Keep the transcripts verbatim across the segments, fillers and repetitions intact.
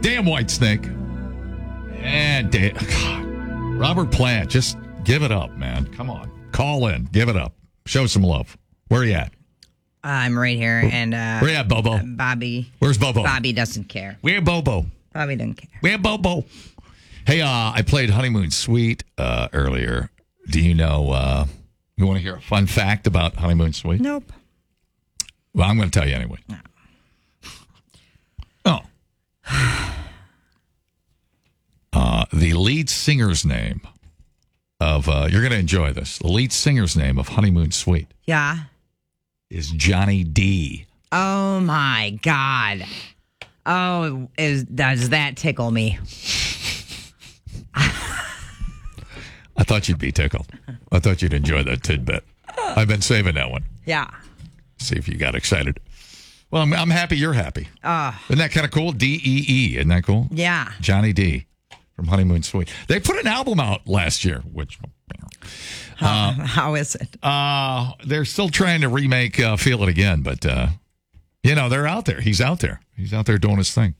damn Whitesnake. And da- God, Robert Plant, just give it up, man. Come on. Call in. Give it up. Show some love. Where are you at? I'm right here, and uh, where you at, Bobo? Bobby. Where's Bobo? Bobby doesn't care. Where Bobo? Bobby doesn't care. Where Bobo? Hey, uh, I played Honeymoon Suite uh, earlier. Do you know, uh, you want to hear a fun fact about Honeymoon Suite? Nope. Well, I'm going to tell you anyway. No. Oh. uh, the lead singer's name of, uh, you're going to enjoy this, the lead singer's name of Honeymoon Suite. Yeah. Is Johnny D. Oh, my God. Oh, is, does that tickle me? I thought you'd be tickled. I thought you'd enjoy that tidbit. I've been saving that one. Yeah. See if you got excited. Well, I'm, I'm happy you're happy. Uh, Isn't that kind of cool? D E E. Isn't that cool? Yeah. Johnny D from Honeymoon Suite. They put an album out last year, which... How, uh, how is it? Uh, they're still trying to remake uh, Feel It Again, but, uh, you know, they're out there. He's out there. He's out there doing his thing.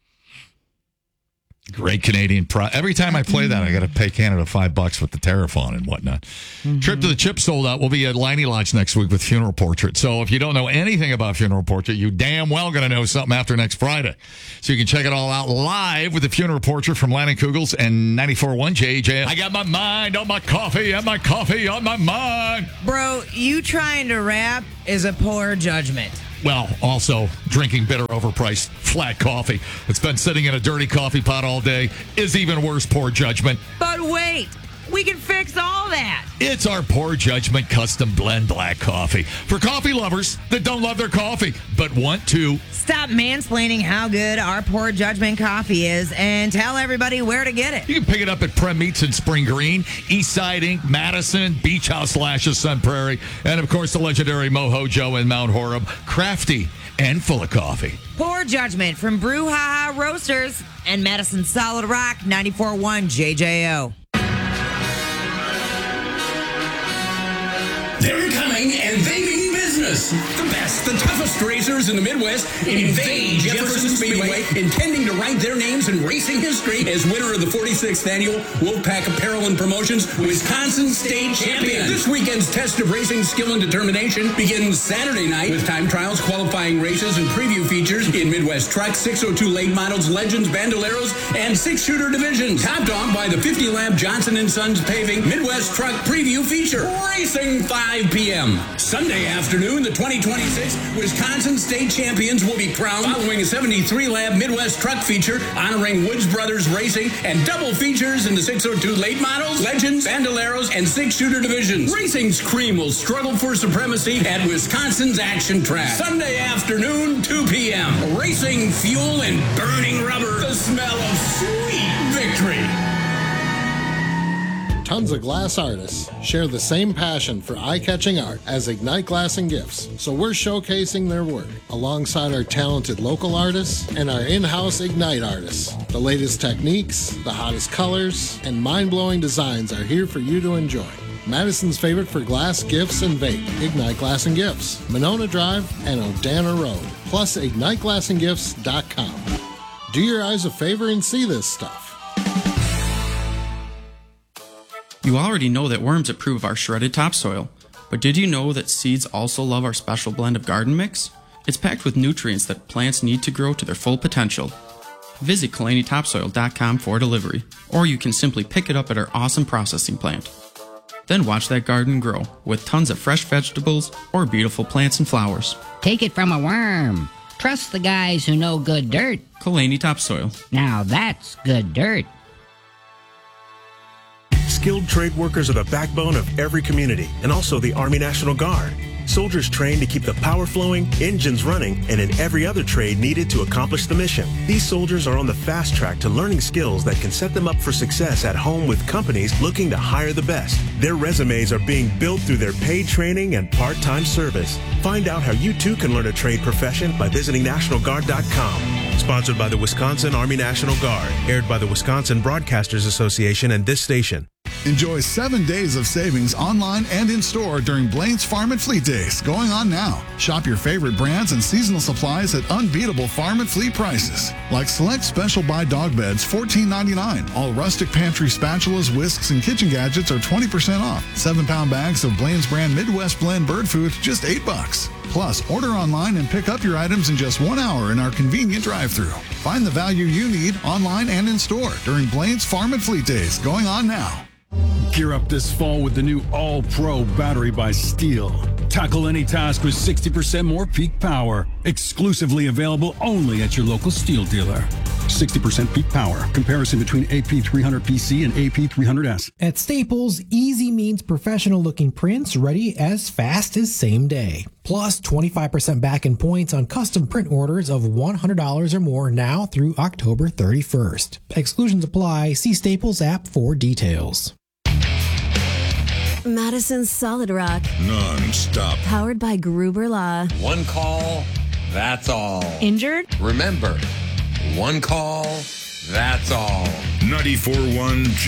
Great Canadian pro. Every time I play that, I got to pay Canada five bucks with the Terraphone and whatnot. Mm-hmm. Trip to the Chip sold out. We'll be at Liney Lodge next week with Funeral Portrait. So if you don't know anything about Funeral Portrait, you damn well going to know something after next Friday. So you can check it all out live with the Funeral Portrait from Lanny Kugels and ninety-four point one J J. I got my mind on my coffee and my coffee on my mind. Bro, you trying to rap is a poor judgment. Well, also, drinking bitter, overpriced, flat coffee that's been sitting in a dirty coffee pot all day is even worse poor judgment. But wait, we can fix all that. It's our Poor Judgment Custom Blend Black Coffee for coffee lovers that don't love their coffee but want to. Stop mansplaining how good our Poor Judgment coffee is and tell everybody where to get it. You can pick it up at Prem Meats in Spring Green, Eastside Incorporated, Madison, Beach House Lashes, Sun Prairie, and of course the legendary Mojo in Mount Horeb. Crafty and full of coffee. Poor Judgment from Brew Ha Ha Roasters and Madison Solid Rock, ninety-four point one J J O. They're coming and they mean business. The best, the toughest racers in the Midwest invade Jefferson Speedway, intending to write their names in racing history as winner of the forty-sixth annual Wolfpack Apparel and Promotions Wisconsin State Champion. This weekend's test of racing skill and determination begins Saturday night with time trials, qualifying races, and preview features in Midwest Truck, six oh two late models, Legends, Bandoleros, and six-shooter divisions. Topped off by the fifty lap Johnson and Sons Paving Midwest Truck Preview feature. Racing five p.m. Sunday afternoon, the twenty twenty-six Wisconsin State Champions will be crowned following a seventy-three lap Midwest Truck feature honoring Woods Brothers Racing and double features in the six oh two late models, Legends, Bandoleros, and six-shooter divisions. Racing's cream will struggle for supremacy at Wisconsin's Action Track. Sunday afternoon, two p.m. Racing, fuel, and burning rubber. The smell of sweet victory. Tons of glass artists share the same passion for eye-catching art as Ignite Glass and Gifts, so we're showcasing their work alongside our talented local artists and our in-house Ignite artists. The latest techniques, the hottest colors, and mind-blowing designs are here for you to enjoy. Madison's favorite for glass, gifts, and vape, Ignite Glass and Gifts, Monona Drive and Odana Road, plus ignite glass and gifts dot com. Do your eyes a favor and see this stuff. You already know that worms approve our shredded topsoil, but did you know that seeds also love our special blend of garden mix? It's packed with nutrients that plants need to grow to their full potential. Visit Kalani Topsoil dot com for delivery, or you can simply pick it up at our awesome processing plant. Then watch that garden grow with tons of fresh vegetables or beautiful plants and flowers. Take it from a worm. Trust the guys who know good dirt. Kalani Topsoil. Now that's good dirt. Skilled trade workers are the backbone of every community, and also the Army National Guard. Soldiers trained to keep the power flowing, engines running, and in every other trade needed to accomplish the mission. These soldiers are on the fast track to learning skills that can set them up for success at home with companies looking to hire the best. Their resumes are being built through their paid training and part-time service. Find out how you too can learn a trade profession by visiting National Guard dot com. Sponsored by the Wisconsin Army National Guard. Aired by the Wisconsin Broadcasters Association and this station. Enjoy seven days of savings online and in-store during Blaine's Farm and Fleet Days, going on now. Shop your favorite brands and seasonal supplies at unbeatable farm and fleet prices. Like select special buy dog beds, fourteen ninety-nine. All rustic pantry spatulas, whisks, and kitchen gadgets are twenty percent off. Seven-pound bags of Blaine's brand Midwest Blend bird food, just eight bucks. Plus, order online and pick up your items in just one hour in our convenient drive-thru. Find the value you need online and in-store during Blaine's Farm and Fleet Days, going on now. Gear up this fall with the new All-Pro battery by Steel. Tackle any task with sixty percent more peak power. Exclusively available only at your local Steel dealer. sixty percent peak power. Comparison between A P three hundred P C and A P three hundred S. At Staples, easy means professional-looking prints ready as fast as same day. Plus twenty-five percent back in points on custom print orders of one hundred dollars or more now through October thirty-first. Exclusions apply. See Staples app for details. Madison's Solid Rock. Non-stop. Powered by Gruber Law. One call, that's all. Injured? Remember, one call, that's all. ninety-four point one